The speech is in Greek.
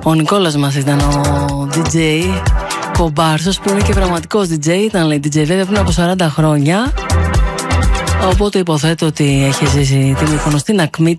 Ο Νικόλας μας ήταν ο DJ Κομπάρσος, που είναι και πραγματικός DJ. Ήταν, λέει, DJ βέβαια πριν από 40 χρόνια. Οπότε υποθέτω ότι έχει ζήσει την γνωστή ακμή